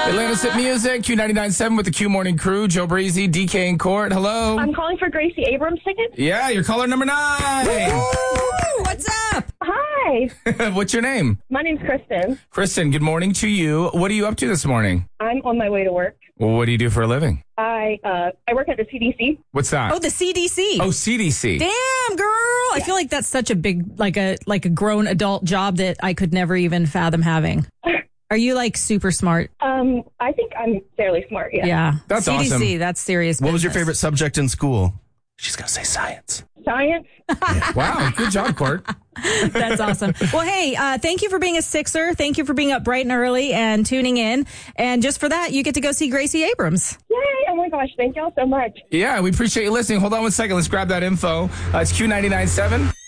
Atlantis Hit Music, Q99.7 with the Q Morning Crew, Joe Breezy, DK and Court. Hello. I'm calling for Gracie Abrams tickets. Yeah, you're caller number 9. What's up? Hi. What's your name? My name's Kristen. Kristen, good morning to you. What are you up to this morning? I'm on my way to work. Well, what do you do for a living? I work at the CDC. What's that? Oh, the CDC. Oh, CDC. Damn, girl. I feel like that's such a big, like a grown adult job that I could never even fathom having. Are you like super smart? I think I'm fairly smart, yeah. Yeah. That's CDC, awesome. that's serious What was your business. favorite subject in school? She's going to say science. Science. Wow, good job, Court. That's awesome. Well, hey, thank you for being a Sixer. Thank you for being up bright and early and tuning in. And just for that, you get to go see Gracie Abrams. Yay. Oh, my gosh. Thank y'all so much. Yeah, we appreciate you listening. Hold on one second. Let's grab that info. It's Q99.7.